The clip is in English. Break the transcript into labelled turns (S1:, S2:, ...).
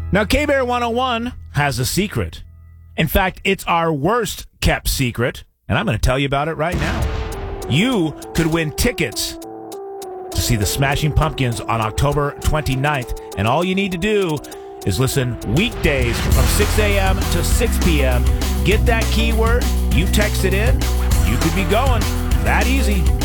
S1: Now, K-Bear 101 has a secret. In fact, it's our worst kept secret, and I'm going to tell you about it right now. You could win tickets to see the Smashing Pumpkins on October 29th, and all you need to do is listen weekdays from 6 a.m. to 6 p.m. Get that keyword, you text it in, you could be going. That easy.